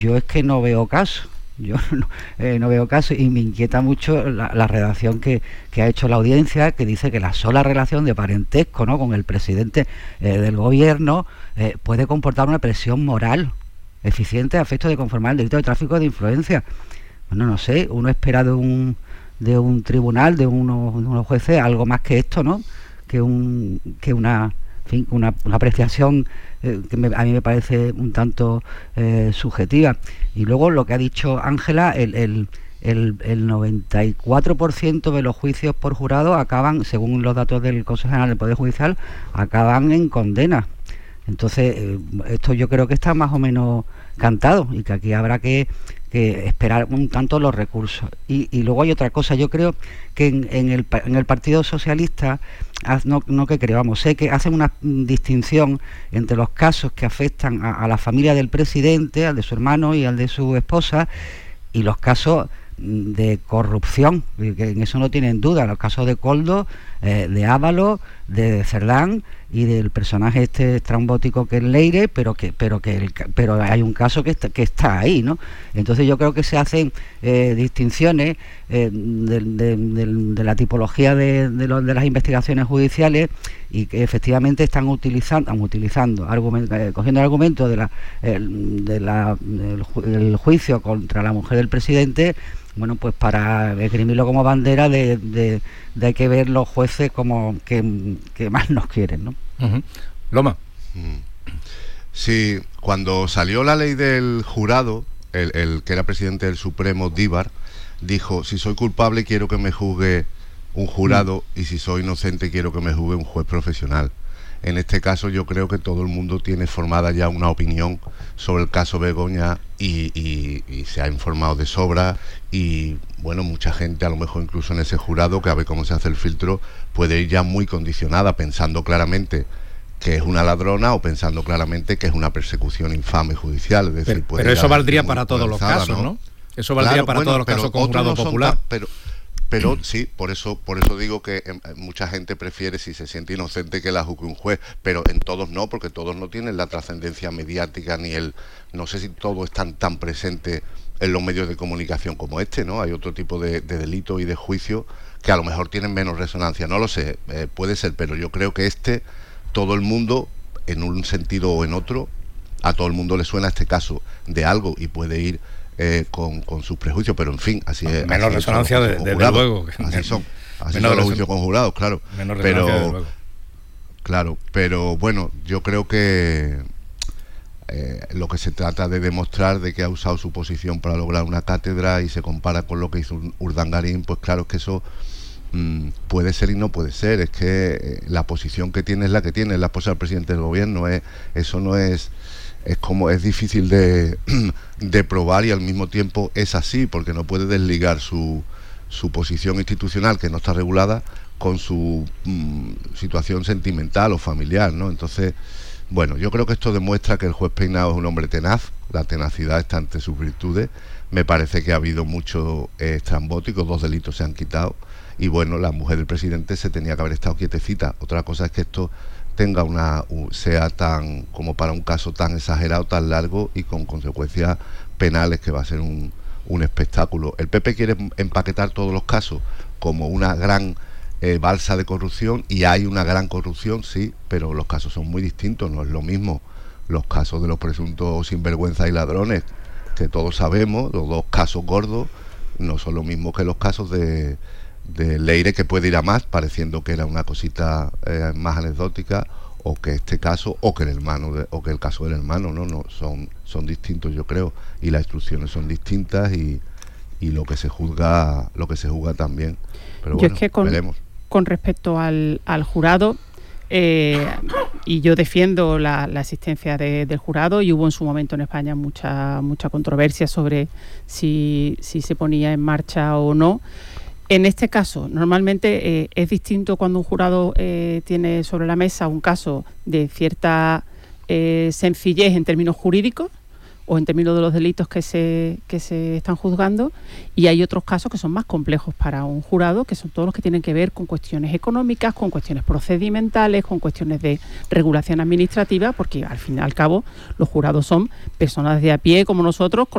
Yo es que no veo caso. Yo no veo caso y me inquieta mucho la redacción que ha hecho la audiencia, que dice que la sola relación de parentesco, ¿no?, con el presidente del gobierno puede comportar una presión moral eficiente a efecto de conformar el delito de tráfico de influencia. Bueno, no sé, uno espera de un tribunal, de unos jueces, algo más que esto, ¿no? Que una apreciación a mí me parece un tanto subjetiva. Y luego lo que ha dicho Ángela, el 94% de los juicios por jurado acaban, según los datos del Consejo General del Poder Judicial, acaban en condena. Entonces, esto yo creo que está más o menos cantado y que aquí habrá que esperar un tanto los recursos. Y luego hay otra cosa, yo creo que en el Partido Socialista, sé que hacen una distinción entre los casos que afectan a la familia del presidente, al de su hermano y al de su esposa, y los casos de corrupción, que en eso no tienen duda, los casos de Koldo, de Ábalos, de Cerdán y del personaje este estrambótico que es Leire, pero hay un caso que está ahí, ¿no? Entonces yo creo que se hacen distinciones de la tipología de las investigaciones judiciales, y que efectivamente están utilizando cogiendo el argumento del juicio contra la mujer del presidente, bueno, pues para esgrimirlo como bandera de hay que ver los jueces como que más nos quieren, ¿no? Uh-huh. Loma. Sí, cuando salió la ley del jurado, el que era presidente del Supremo, Díbar, dijo: si soy culpable quiero que me juzgue un jurado, y si soy inocente quiero que me juzgue un juez profesional. En este caso yo creo que todo el mundo tiene formada ya una opinión sobre el caso Begoña y se ha informado de sobra, y bueno, mucha gente, a lo mejor incluso en ese jurado, que a ver cómo se hace el filtro, puede ir ya muy condicionada, pensando claramente que es una ladrona o pensando claramente que es una persecución infame judicial. Es decir, pero eso valdría para todos los casos, ¿no? Eso valdría para todos los casos con jurado popular. Pero sí, por eso digo que mucha gente prefiere, si se siente inocente, que la juzgue un juez, pero en todos no, porque todos no tienen la trascendencia mediática ni no sé si todo es tan presente en los medios de comunicación como este, ¿no? Hay otro tipo de delito y de juicio que a lo mejor tienen menos resonancia, no lo sé, puede ser, pero yo creo que todo el mundo, en un sentido o en otro, a todo el mundo le suena este caso de algo y puede ir con sus prejuicios, pero en fin, así es. Menos resonancia, desde luego. Así son los juicios conjurados, claro. Menos resonancia, desde luego. Claro, pero bueno, yo creo que lo que se trata de demostrar de que ha usado su posición para lograr una cátedra y se compara con lo que hizo Urdangarín, pues claro, es que eso puede ser y no puede ser. Es que la posición que tiene es la que tiene, es la esposa del presidente del gobierno. Eso no es difícil de probar, y al mismo tiempo es así, porque no puede desligar su posición institucional, que no está regulada, con su situación sentimental o familiar, ¿no? Entonces, bueno, yo creo que esto demuestra que el juez Peinado es un hombre tenaz. La tenacidad está ante sus virtudes. Me parece que ha habido mucho estrambótico, 2 delitos se han quitado, y bueno, la mujer del presidente se tenía que haber estado quietecita. Otra cosa es que esto sea tan, como para un caso tan exagerado, tan largo y con consecuencias penales, que va a ser un espectáculo. El PP quiere empaquetar todos los casos como una gran balsa de corrupción, y hay una gran corrupción, sí, pero los casos son muy distintos. No es lo mismo los casos de los presuntos sinvergüenzas y ladrones, que todos sabemos, los 2 casos gordos, no son lo mismo que los casos de Leire, que puede ir a más, pareciendo que era una cosita más anecdótica, o que este caso, o que el caso del hermano, no son distintos, yo creo, y las instrucciones son distintas, y lo que se juzga también. Pero yo bueno, es que veremos. Con respecto al jurado, y yo defiendo la existencia del jurado, y hubo en su momento en España mucha controversia sobre si se ponía en marcha o no. En este caso, normalmente es distinto cuando un jurado tiene sobre la mesa un caso de cierta sencillez en términos jurídicos o en términos de los delitos que se están juzgando, y hay otros casos que son más complejos para un jurado, que son todos los que tienen que ver con cuestiones económicas, con cuestiones procedimentales, con cuestiones de regulación administrativa, porque al fin y al cabo los jurados son personas de a pie como nosotros,